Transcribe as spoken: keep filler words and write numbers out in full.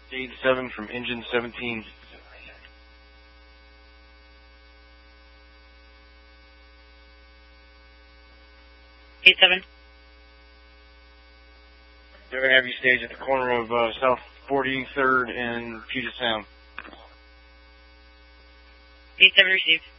Stage seven from engine seventeen. Eight seven. They're going to have you stage at the corner of uh, South forty-third and Puget Sound. Eight seven received.